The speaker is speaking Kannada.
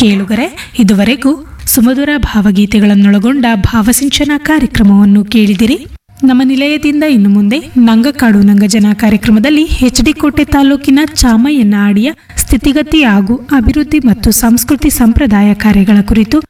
ಕೇಳುಗರೆ, ಇದುವರೆಗೂ ಸುಮಧುರ ಭಾವಗೀತೆಗಳನ್ನೊಳಗೊಂಡ ಭಾವಸಿಂಚನ ಕಾರ್ಯಕ್ರಮವನ್ನು ಕೇಳಿದಿರಿ. ನಮ್ಮ ನಿಲಯದಿಂದ ಇನ್ನು ಮುಂದೆ ನಂಗಕಾಡು ನಂಗಜನ ಕಾರ್ಯಕ್ರಮದಲ್ಲಿ ಎಚ್.ಡಿ. ಕೋಟೆ ತಾಲೂಕಿನ ಚಾಮಯ್ಯನ ಅಡಿಯ ಸ್ಥಿತಿಗತಿ ಹಾಗೂ ಅಭಿವೃದ್ಧಿ ಮತ್ತು ಸಂಸ್ಕೃತಿ ಸಂಪ್ರದಾಯ ಕಾರ್ಯಗಳ ಕುರಿತು